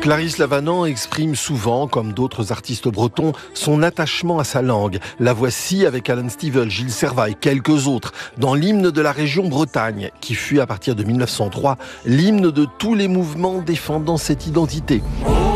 Clarisse Lavanant exprime souvent, comme d'autres artistes bretons, son attachement à sa langue. La voici avec Alan Stivell, Gilles Servat et quelques autres, dans l'hymne de la région Bretagne, qui fut à partir de 1903 l'hymne de tous les mouvements défendant cette identité.